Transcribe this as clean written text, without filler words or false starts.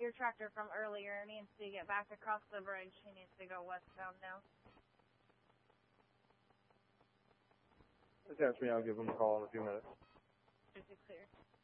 your tractor from earlier needs to get back across the bridge. He needs to go westbound now. Just ask me, I'll give him a call in a few minutes. Just to clear.